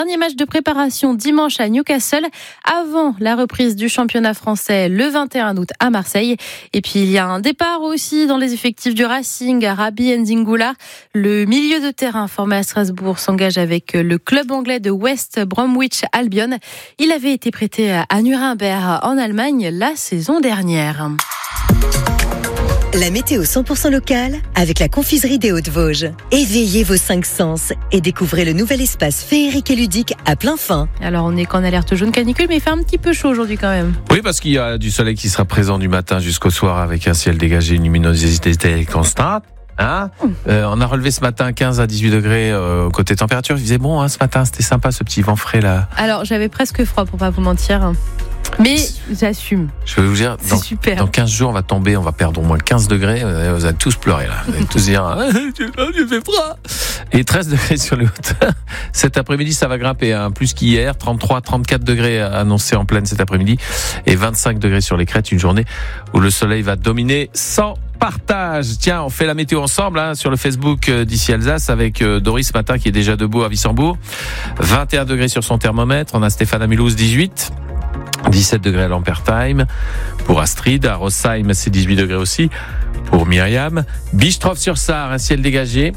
Dernier match de préparation dimanche à Newcastle avant la reprise du championnat français le 21 août à Marseille. Et puis il y a un départ aussi dans les effectifs du Racing. Rabi Ndingoula, le milieu de terrain formé à Strasbourg, s'engage avec le club anglais de West Bromwich Albion. Il avait été prêté à Nuremberg en Allemagne la saison dernière. La météo 100% locale avec la confiserie des Hauts-de-Vosges. Éveillez vos 5 sens et découvrez le nouvel espace féerique et ludique à plein fin. Alors on est qu'en alerte jaune canicule, mais il fait un petit peu chaud aujourd'hui quand même. Oui, parce qu'il y a du soleil qui sera présent du matin jusqu'au soir avec un ciel dégagé, une luminosité constante. On a relevé ce matin 15 à 18 degrés côté température. Il faisait bon ce matin, c'était sympa ce petit vent frais là. Alors j'avais presque froid pour pas vous mentir. Mais j'assume. Je vais vous dire, dans 15 jours, on va perdre au moins 15 degrés. Vous allez tous pleurer là. Vous allez tous dire, je fais froid. Et 13 degrés sur les hauteurs. Cet après-midi, ça va grimper, plus qu'hier. 33, 34 degrés annoncés en pleine cet après-midi. Et 25 degrés sur les crêtes. Une journée où le soleil va dominer sans partage. Tiens, on fait la météo ensemble sur le Facebook d'ici Alsace avec Doris ce matin qui est déjà debout à Wissembourg. 21 degrés sur son thermomètre. On a Stéphane à Mulhouse, 18. 17 degrés à Lampertheim pour Astrid, à Rossheim c'est 18 degrés aussi pour Myriam, Bischtroff-sur-Sarre un ciel dégagé,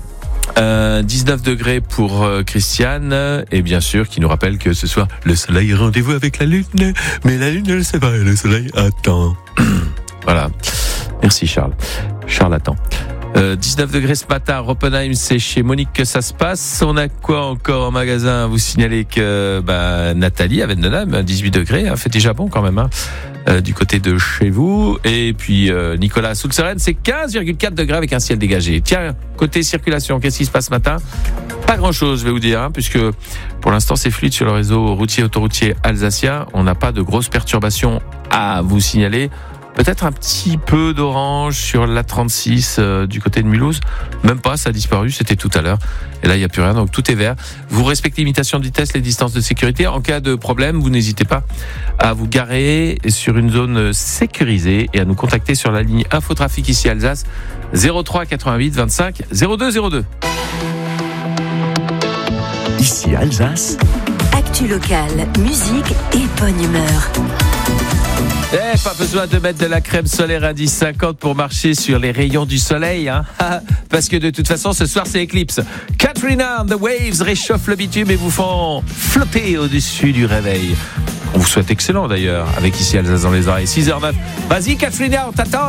19 degrés pour Christiane, et bien sûr qui nous rappelle que ce soir le soleil est rendez-vous avec la lune, mais la lune ne le sait pas, le soleil attend. Voilà, merci Charles attend. 19 degrés ce matin à Roppenheim, c'est chez Monique que ça se passe. On a quoi encore en magasin? Vous signalez que Nathalie à Vendenheim, 18 degrés, fait déjà bon quand même du côté de chez vous. Et puis Nicolas à Soultzeren, c'est 15,4 degrés avec un ciel dégagé. Tiens, côté circulation, qu'est-ce qui se passe ce matin? Pas grand-chose, je vais vous dire, puisque pour l'instant c'est fluide sur le réseau routier autoroutier alsacien. On n'a pas de grosses perturbations à vous signaler. Peut-être un petit peu d'orange sur l'A36 du côté de Mulhouse. Même pas, ça a disparu, c'était tout à l'heure. Et là, il n'y a plus rien, donc tout est vert. Vous respectez l'imitation de vitesse, les distances de sécurité. En cas de problème, vous n'hésitez pas à vous garer sur une zone sécurisée et à nous contacter sur la ligne Infotrafic ici Alsace 03 88 25 02 02. Ici Alsace. Actu locale, musique et bonne humeur. Pas besoin de mettre de la crème solaire indice 50 pour marcher sur les rayons du soleil, parce que de toute façon ce soir c'est éclipse. Katrina and the Waves réchauffent le bitume et vous font flotter au-dessus du réveil. On vous souhaite excellent d'ailleurs avec ici Alsace dans les oreilles. 6h09. Vas-y Katrina, on t'attend.